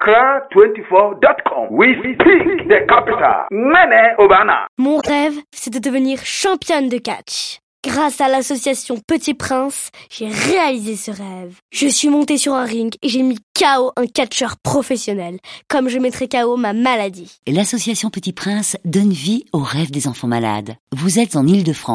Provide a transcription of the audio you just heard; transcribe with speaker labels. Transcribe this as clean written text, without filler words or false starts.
Speaker 1: Accra24.com. We speak the capital. Nene Obana.
Speaker 2: Mon rêve, c'est de devenir championne de catch. Grâce à l'association Petit Prince, j'ai réalisé ce rêve. Je suis montée sur un ring et j'ai mis KO un catcheur professionnel, comme je mettrai KO ma maladie.
Speaker 3: L'association Petit Prince donne vie aux rêves des enfants malades. Vous êtes en Île-de-France.